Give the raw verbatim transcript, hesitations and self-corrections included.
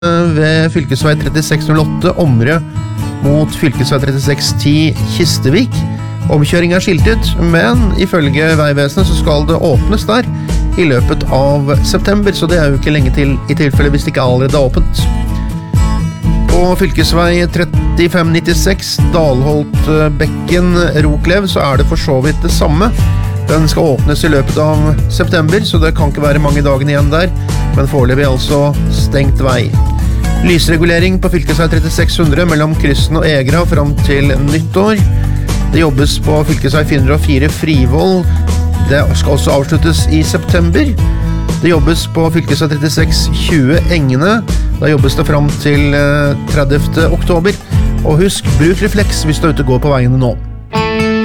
ved fylkesvei trettiseks null åtte Omrø mot fylkesvei trettiseks ti Kistevik. Omkjøring er skiltet, men ifølge Veivesenet så skal det åpnes der i løpet av september, så det er jo ikke lenge til i tilfelle hvis det ikke allerede er åpent. På fylkesvei trettifem nittiseks Dalholt-Bekken Roklev så er det for så vidt det samme. Den skal åpnes i løpet av september, så det kan ikke være mange dagene igjen der, men foreløpig altså stengt vei. Lysregulering på fylkesvei trettiseks hundre mellom Kryssen og Egra frem til nyttår. Det jobbes på fylkesvei fire hundre og fire Frivoll. Det skal også avsluttes i september. Det jobbes på fylkesvei trettiseks tjue Engene. Da jobbes det frem til tredivte oktober. Og husk, bruk refleks hvis du er ute og går på veiene nå.